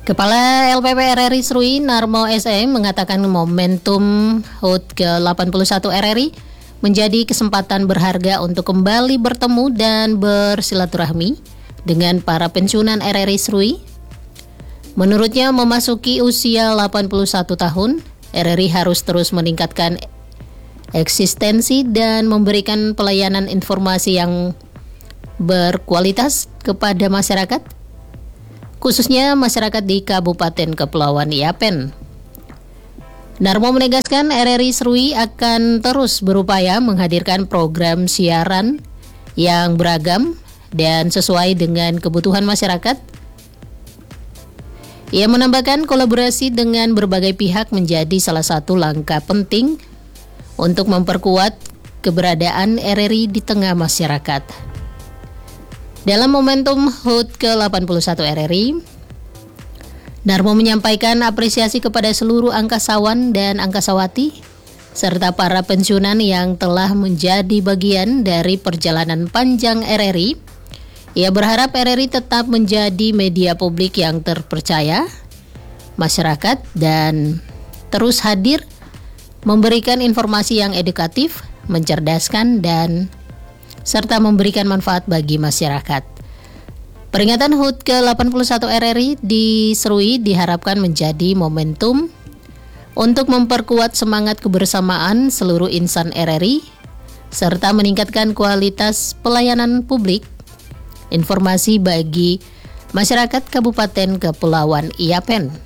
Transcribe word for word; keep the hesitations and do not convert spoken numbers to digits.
Kepala L P P R R I Serui Narmo S E mengatakan momentum H U T ke delapan puluh satu R R I menjadi kesempatan berharga untuk kembali bertemu dan bersilaturahmi dengan para pensiunan R R I Serui. Menurutnya, memasuki usia delapan puluh satu tahun, R R I harus terus meningkatkan eksistensi dan memberikan pelayanan informasi yang berkualitas kepada masyarakat, khususnya masyarakat di Kabupaten Kepulauan Yapen. Narmo menegaskan R R I Serui akan terus berupaya menghadirkan program siaran yang beragam dan sesuai dengan kebutuhan masyarakat. Ia menambahkan kolaborasi dengan berbagai pihak menjadi salah satu langkah penting untuk memperkuat keberadaan R R I di tengah masyarakat. Dalam momentum H U T ke delapan puluh satu R R I, Narmo menyampaikan apresiasi kepada seluruh angkasawan dan angkasawati, serta para pensiunan yang telah menjadi bagian dari perjalanan panjang R R I. Ia berharap R R I tetap menjadi media publik yang terpercaya masyarakat dan terus hadir memberikan informasi yang edukatif, mencerdaskan, dan serta memberikan manfaat bagi masyarakat. Peringatan H U T ke delapan puluh satu R R I di Serui diharapkan menjadi momentum untuk memperkuat semangat kebersamaan seluruh insan R R I serta meningkatkan kualitas pelayanan publik informasi bagi masyarakat Kabupaten Kepulauan Yapen.